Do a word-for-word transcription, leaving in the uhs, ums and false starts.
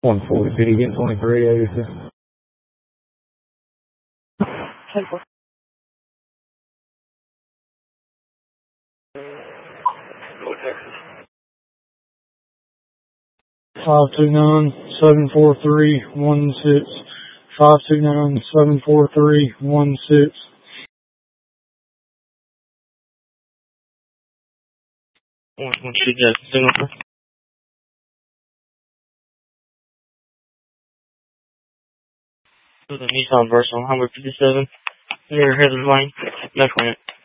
one forty, did he get twenty-three eighty-six? Five two nine seven four three one six. Five two nine seven four three one six. One one two Jackson Singapore. To the Nissan Versa on Highway fifty-seven near Heather Lane. Next one.